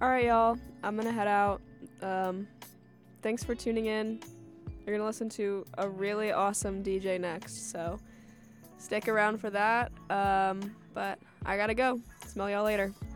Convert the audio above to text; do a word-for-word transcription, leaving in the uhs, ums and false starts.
All right, y'all. I'm gonna head out. Um, thanks for tuning in. You're gonna listen to a really awesome D J next, so stick around for that. Um, but I gotta go. Smell y'all later.